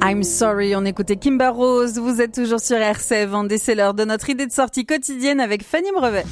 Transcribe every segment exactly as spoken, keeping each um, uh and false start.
I'm sorry, on écoutait Kimber Rose, vous êtes toujours sur R C F, et c'est l'heure de notre idée de sortie quotidienne avec Fanny Brevet.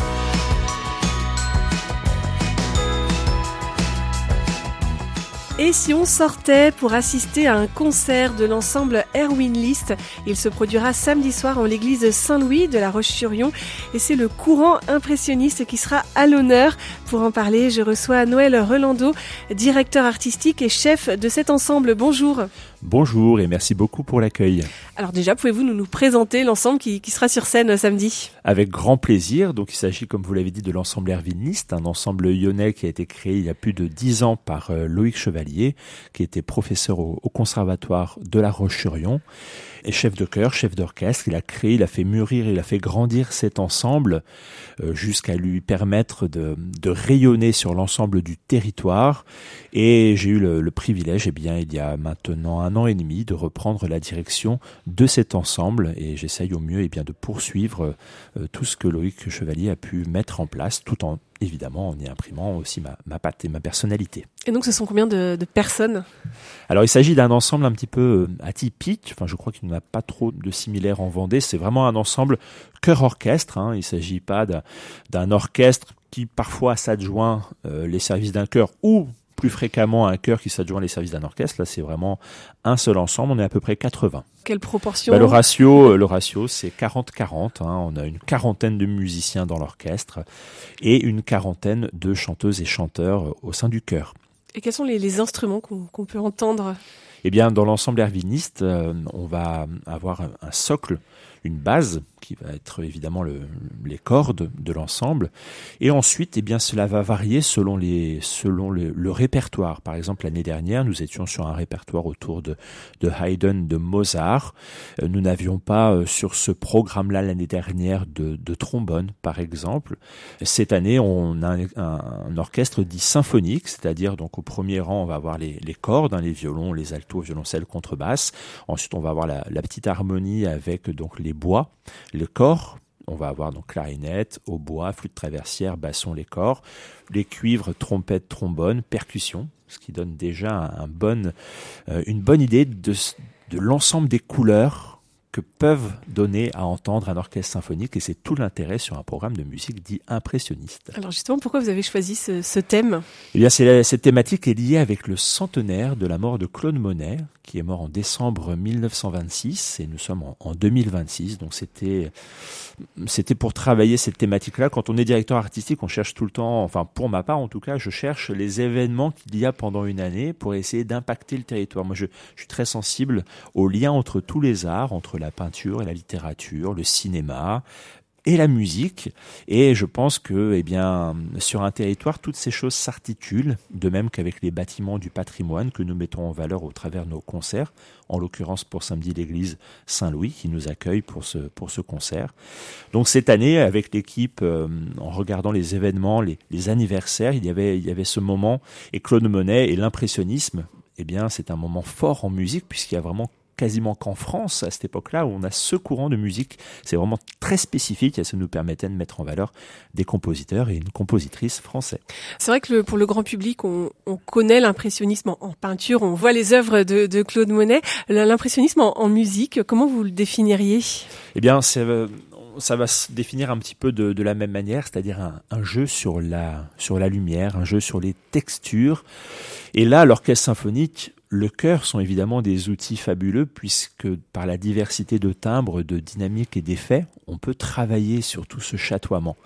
Et si on sortait pour assister à un concert de l'ensemble Erwin List, il se produira samedi soir en l'église Saint-Louis de La Roche-sur-Yon et c'est le courant impressionniste qui sera à l'honneur. Pour en parler, je reçois Noël Relando, directeur artistique et chef de cet ensemble. Bonjour. Bonjour et merci beaucoup pour l'accueil. Alors déjà, pouvez-vous nous, nous présenter l'ensemble qui, qui sera sur scène samedi ? Avec grand plaisir. Donc il s'agit, comme vous l'avez dit, de l'ensemble Erwin List, un ensemble lyonnais qui a été créé il y a plus de dix ans par euh, Loïc Chevalier, qui était professeur au, au conservatoire de La Roche-sur-Yon et chef de chœur, chef d'orchestre. Il a créé, il a fait mûrir, il a fait grandir cet ensemble euh, jusqu'à lui permettre de, de rayonner sur l'ensemble du territoire. Et j'ai eu le, le privilège, eh bien, il y a maintenant un an et demi, de reprendre la direction de cet ensemble et j'essaye au mieux, eh bien, de poursuivre euh, tout ce que Loïc Chevalier a pu mettre en place, tout en évidemment en y imprimant aussi ma, ma patte et ma personnalité. Et donc ce sont combien de, de personnes ? Alors il s'agit d'un ensemble un petit peu atypique, enfin je crois qu'il n'y en a pas trop de similaires en Vendée, c'est vraiment un ensemble chœur-orchestre, hein. Il ne s'agit pas d'un, d'un orchestre qui parfois s'adjoint euh, les services d'un chœur ou plus fréquemment un chœur qui s'adjoint les services d'un orchestre. Là c'est vraiment un seul ensemble, on est à peu près quatre-vingts. Quelle proportion ? Bah, le ratio, le ratio, c'est quarante quarante. Hein. On a une quarantaine de musiciens dans l'orchestre et une quarantaine de chanteuses et chanteurs au sein du chœur. Et quels sont les, les instruments qu'on, qu'on peut entendre ? Eh bien, dans l'ensemble erwiniste, euh, on va avoir un, un socle, une base qui va être évidemment le, les cordes de l'ensemble. Et ensuite, eh bien, cela va varier selon, les, selon le, le répertoire. Par exemple, l'année dernière, nous étions sur un répertoire autour de, de Haydn, de Mozart. Euh, nous n'avions pas euh, sur ce programme-là l'année dernière de, de trombone, par exemple. Cette année, on a un, un, un orchestre dit symphonique, c'est-à-dire donc au premier rang, on va avoir les, les cordes, hein, les violons, les altos, violoncelle, contrebasse. Ensuite, on va avoir la, la petite harmonie avec donc les bois, le corps. On va avoir donc clarinette, hautbois, flûte traversière, basson, les corps, les cuivres, trompette, trombone, percussion, ce qui donne déjà un, un bon, euh, une bonne idée de, de l'ensemble des couleurs que peuvent donner à entendre un orchestre symphonique, et c'est tout l'intérêt sur un programme de musique dit impressionniste. Alors justement, pourquoi vous avez choisi ce, ce thème ? Eh bien, c'est la, cette thématique est liée avec le centenaire de la mort de Claude Monet, qui est mort en décembre mille neuf cent vingt-six, et nous sommes en, en deux mille vingt-six, donc c'était, c'était pour travailler cette thématique-là. Quand on est directeur artistique, on cherche tout le temps, enfin pour ma part en tout cas, je cherche les événements qu'il y a pendant une année pour essayer d'impacter le territoire. Moi, je, je suis très sensible au lien entre tous les arts, entre la peinture et la littérature, le cinéma et la musique, et je pense que, eh bien, sur un territoire, toutes ces choses s'articulent, de même qu'avec les bâtiments du patrimoine que nous mettons en valeur au travers de nos concerts, en l'occurrence pour samedi l'église Saint-Louis qui nous accueille pour ce, pour ce concert. Donc cette année, avec l'équipe, euh, en regardant les événements, les, les anniversaires, il y avait, il y avait ce moment, et Claude Monet et l'impressionnisme, eh bien, c'est un moment fort en musique, puisqu'il y a vraiment quasiment qu'en France, à cette époque-là, où on a ce courant de musique. C'est vraiment très spécifique et ça nous permettait de mettre en valeur des compositeurs et une compositrice français. C'est vrai que le, pour le grand public, on, on connaît l'impressionnisme en, en peinture, on voit les œuvres de, de Claude Monet. L'impressionnisme en, en musique, comment vous le définiriez ? Eh bien, c'est... Euh, ça va se définir un petit peu de, de la même manière, c'est-à-dire un, un jeu sur la, sur la lumière, un jeu sur les textures. Et là, l'orchestre symphonique, le chœur sont évidemment des outils fabuleux puisque par la diversité de timbres, de dynamiques et d'effets, on peut travailler sur tout ce chatoiement.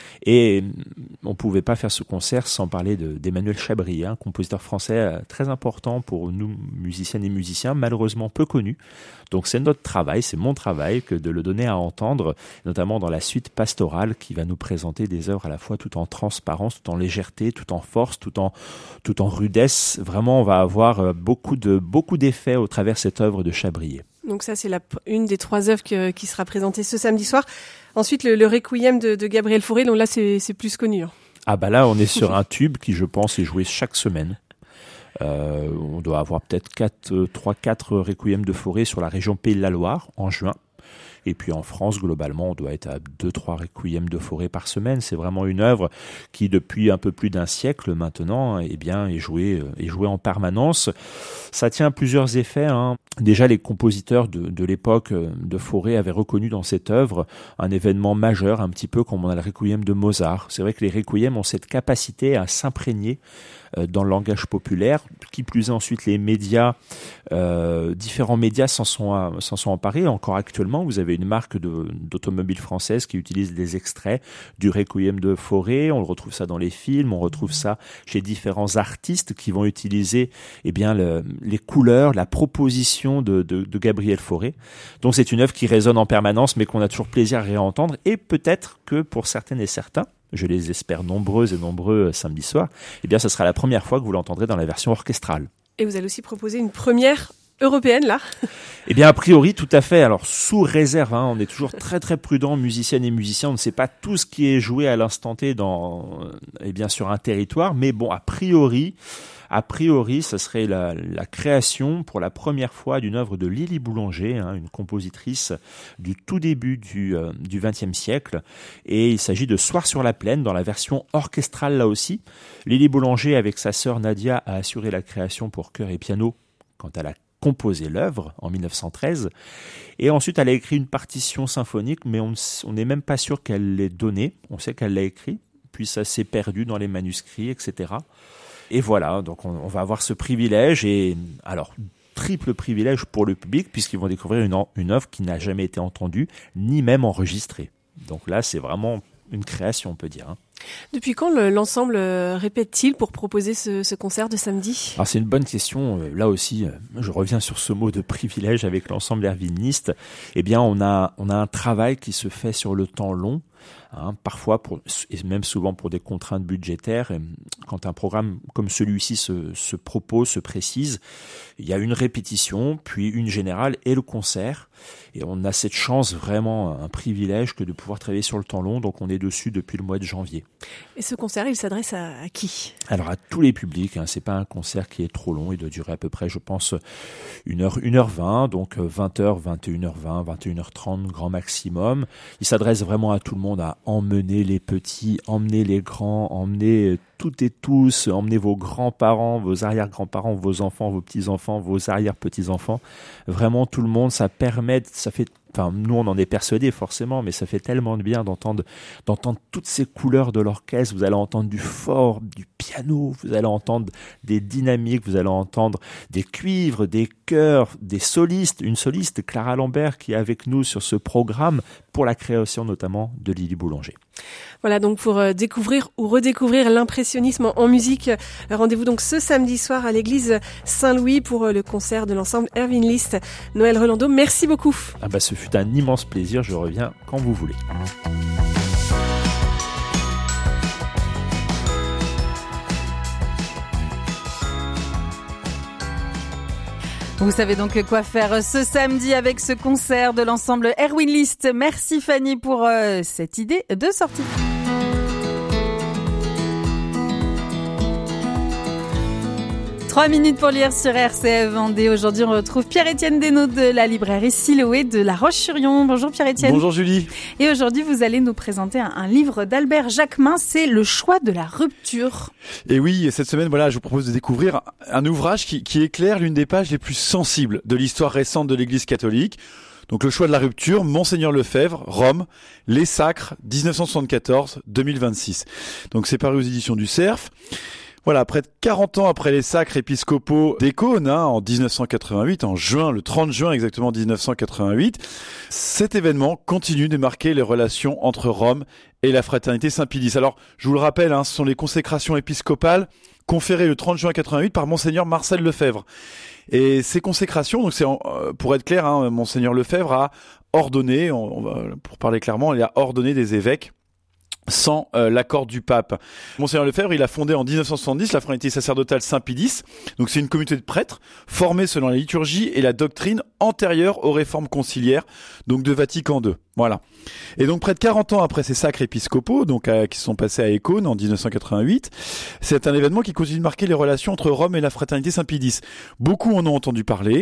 Et on ne pouvait pas faire ce concert sans parler de, d'Emmanuel Chabry, un compositeur français très important pour nous, musiciennes et musiciens, malheureusement peu connu. Donc c'est notre travail, c'est mon travail que de le donner à entendre, notamment dans la suite pastorale qui va nous présenter des œuvres à la fois tout en transparence, tout en légèreté, tout en force, tout en, tout en rudesse. Vraiment, on va avoir beaucoup, de, beaucoup d'effets au travers de cette œuvre de Chabrier. Donc ça, c'est la, une des trois œuvres que, qui sera présentée ce samedi soir. Ensuite, le, le Requiem de, de Gabriel Fauré, donc là, c'est, c'est plus connu. Hein. Ah bah là, on est sur un tube qui, je pense, est joué chaque semaine. Euh, on doit avoir peut-être quatre, trois, quatre Requiem de Fauré sur la région Pays de la Loire, en juin. Et puis en France, globalement, on doit être à deux trois requiem de Fauré par semaine. C'est vraiment une œuvre qui, depuis un peu plus d'un siècle maintenant, eh bien, est jouée, est jouée en permanence. Ça tient à plusieurs effets, hein. Déjà, les compositeurs de, de l'époque de Fauré avaient reconnu dans cette œuvre un événement majeur, un petit peu comme on a le requiem de Mozart. C'est vrai que les requiems ont cette capacité à s'imprégner dans le langage populaire, qui plus est ensuite les médias, euh, différents médias s'en sont, s'en sont emparés. Encore actuellement, vous avez une marque de, d'automobile française qui utilise des extraits du Requiem de Fauré. On retrouve ça dans les films, on retrouve ça chez différents artistes qui vont utiliser eh bien, le, les couleurs, la proposition de, de, de Gabriel Fauré. Donc c'est une œuvre qui résonne en permanence, mais qu'on a toujours plaisir à réentendre. Et peut-être que pour certaines et certains, je les espère nombreuses et nombreux samedi soir, eh bien, ce sera la première fois que vous l'entendrez dans la version orchestrale. Et vous allez aussi proposer une première européenne, là? Eh bien, a priori, tout à fait. Alors, sous réserve, hein, on est toujours très, très prudents, musiciennes et musiciens. On ne sait pas tout ce qui est joué à l'instant T dans, eh bien, sur un territoire. Mais bon, a priori, a priori, ce serait la, la création pour la première fois d'une œuvre de Lily Boulanger, hein, une compositrice du tout début du, euh, du vingtième siècle. Et il s'agit de Soir sur la plaine, dans la version orchestrale là aussi. Lily Boulanger, avec sa sœur Nadia, a assuré la création pour chœur et piano quand elle a composé l'œuvre en dix-neuf cent treize. Et ensuite, elle a écrit une partition symphonique, mais on n'est même pas sûr qu'elle l'ait donnée. On sait qu'elle l'a écrit, puis ça s'est perdu dans les manuscrits, et cetera. Et voilà, donc on, on va avoir ce privilège, et alors triple privilège pour le public, puisqu'ils vont découvrir une, une œuvre qui n'a jamais été entendue, ni même enregistrée. Donc là, c'est vraiment une création, on peut dire, hein. Depuis quand le, l'ensemble répète-t-il pour proposer ce, ce concert de samedi? Alors c'est une bonne question. Là aussi, je reviens sur ce mot de privilège avec l'ensemble Erwin List. Eh bien, on a, on a un travail qui se fait sur le temps long. Hein, parfois, pour, et même souvent pour des contraintes budgétaires, quand un programme comme celui-ci se, se propose, se précise, il y a une répétition, puis une générale et le concert. Et on a cette chance, vraiment un privilège, que de pouvoir travailler sur le temps long. Donc on est dessus depuis le mois de janvier. Et ce concert, il s'adresse à, à qui? Alors à tous les publics, hein, c'est pas un concert qui est trop long, il doit durer à peu près, je pense, une heure, une heure vingt, donc vingt heures, vingt et une heures vingt, vingt et une heures trente, grand maximum. Il s'adresse vraiment à tout le monde, à emmener les petits, emmener les grands, emmener toutes et tous, emmenez vos grands-parents, vos arrière-grands-parents, vos enfants, vos petits-enfants, vos arrière-petits-enfants. Vraiment tout le monde, ça permet, ça fait, enfin nous on en est persuadés forcément, mais ça fait tellement de bien d'entendre, d'entendre toutes ces couleurs de l'orchestre. Vous allez entendre du fort, du piano, vous allez entendre des dynamiques, vous allez entendre des cuivres, des chœurs, des solistes, une soliste, Clara Lambert, qui est avec nous sur ce programme pour la création notamment de Lily Boulanger. Voilà, donc pour découvrir ou redécouvrir l'impressionnisme en musique, rendez-vous donc ce samedi soir à l'église Saint-Louis pour le concert de l'ensemble Erwin List. Noël Rolando, merci beaucoup. Ah bah, ce fut un immense plaisir, je reviens quand vous voulez. Vous savez donc quoi faire ce samedi avec ce concert de l'ensemble Erwin List. Merci Fanny pour euh, cette idée de sortie. Trois minutes pour lire sur R C F Vendée. Aujourd'hui, on retrouve Pierre-Étienne Desnaux de la librairie Siloé de La Roche-sur-Yon. Bonjour Pierre-Étienne. Bonjour Julie. Et aujourd'hui, vous allez nous présenter un, un livre d'Albert Jacquemin. C'est Le choix de la rupture. Et oui, cette semaine, voilà, je vous propose de découvrir un ouvrage qui, qui éclaire l'une des pages les plus sensibles de l'histoire récente de l'Église catholique. Donc le choix de la rupture, Monseigneur Lefebvre, Rome, Les Sacres, dix-neuf cent soixante-quatorze à deux mille vingt-six. Donc c'est paru aux éditions du Cerf. Voilà, près de quarante ans après les sacres épiscopaux d'Écône, hein, en dix-neuf cent quatre-vingt-huit, en juin, le trente juin exactement dix-neuf cent quatre-vingt-huit, cet événement continue de marquer les relations entre Rome et la fraternité Saint-Pie-X. Alors, je vous le rappelle, hein, ce sont les consécrations épiscopales conférées le trente juin quatre-vingt-huit par Monseigneur Marcel Lefebvre. Et ces consécrations, donc c'est pour être clair, hein, Monseigneur Lefebvre a ordonné, on, on va, pour parler clairement, il a ordonné des évêques sans euh, l'accord du pape. Monseigneur Lefebvre, il a fondé en dix-neuf cent soixante-dix la fraternité sacerdotale Saint-Pie-X. Donc c'est une communauté de prêtres formée selon la liturgie et la doctrine antérieure aux réformes conciliaires, donc de Vatican deux. Voilà. Et donc près de quarante ans après ces sacres épiscopaux, donc à, qui se sont passés à Écône en dix-neuf cent quatre-vingt-huit, c'est un événement qui continue de marquer les relations entre Rome et la fraternité Saint-Pie-X. Beaucoup en ont entendu parler.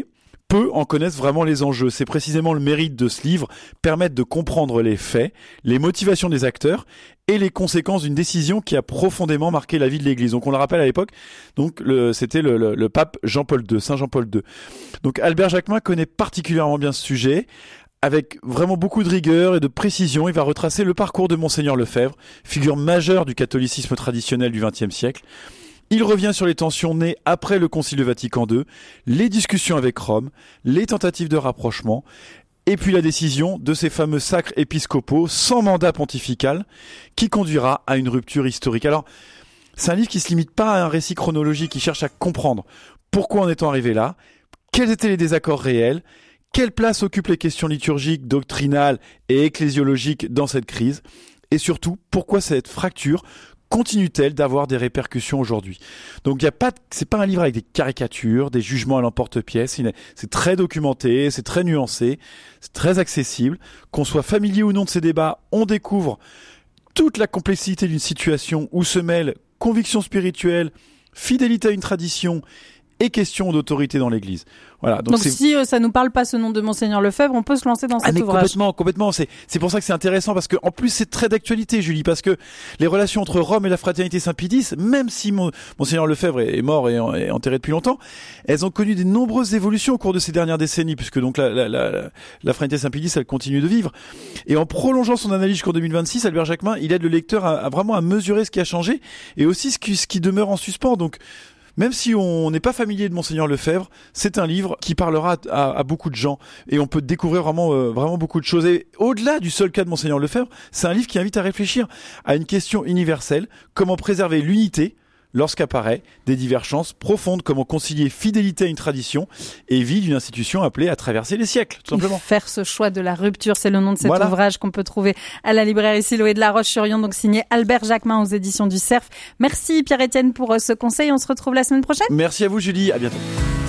peu en connaissent vraiment les enjeux. C'est précisément le mérite de ce livre, permettre de comprendre les faits, les motivations des acteurs et les conséquences d'une décision qui a profondément marqué la vie de l'Église. Donc on le rappelle à l'époque, donc le, c'était le, le, le pape Jean-Paul deux, Saint Jean-Paul deux. Donc Albert Jacquemin connaît particulièrement bien ce sujet. Avec vraiment beaucoup de rigueur et de précision, il va retracer le parcours de Monseigneur Lefebvre, figure majeure du catholicisme traditionnel du vingtième siècle. Il revient sur les tensions nées après le Concile de Vatican deux, les discussions avec Rome, les tentatives de rapprochement, et puis la décision de ces fameux sacres épiscopaux sans mandat pontifical qui conduira à une rupture historique. Alors, c'est un livre qui se limite pas à un récit chronologique, qui cherche à comprendre pourquoi en est-on arrivé là, quels étaient les désaccords réels, quelle place occupent les questions liturgiques, doctrinales et ecclésiologiques dans cette crise, et surtout pourquoi cette fracture continue-t-elle d'avoir des répercussions aujourd'hui. Donc il y a pas, c'est pas un livre avec des caricatures, des jugements à l'emporte-pièce. C'est très documenté, c'est très nuancé, c'est très accessible. Qu'on soit familier ou non de ces débats, on découvre toute la complexité d'une situation où se mêlent conviction spirituelle, fidélité à une tradition et question d'autorité dans l'Église. Voilà. Donc, donc si euh, ça nous parle pas ce nom de Monseigneur Lefebvre, on peut se lancer dans cet ah, mais ouvrage. Complètement, complètement. C'est c'est pour ça que c'est intéressant parce que en plus c'est très d'actualité, Julie, parce que les relations entre Rome et la Fraternité Saint-Pédis, même si mon, Monseigneur Lefebvre est mort et, et enterré depuis longtemps, elles ont connu des nombreuses évolutions au cours de ces dernières décennies, puisque donc la la la, la Fraternité Saint-Pédis elle continue de vivre. Et en prolongeant son analyse jusqu'en deux mille vingt-six, Albert Jacquemin, il aide le lecteur à, à vraiment à mesurer ce qui a changé et aussi ce qui ce qui demeure en suspens. Donc même si on n'est pas familier de Monseigneur Lefebvre, c'est un livre qui parlera à, à, à beaucoup de gens et on peut découvrir vraiment, euh, vraiment beaucoup de choses. Et au-delà du seul cas de Monseigneur Lefebvre, c'est un livre qui invite à réfléchir à une question universelle, comment préserver l'unité lorsqu'apparaît des divergences profondes, comment concilier fidélité à une tradition et vie d'une institution appelée à traverser les siècles, tout simplement. Faire ce choix de la rupture, c'est le nom de cet voilà. ouvrage qu'on peut trouver à la librairie Siloé de La Roche-sur-Yon, donc signé Albert Jacquemin aux éditions du Cerf. Merci Pierre-Étienne pour ce conseil, on se retrouve la semaine prochaine. Merci à vous Julie, à bientôt.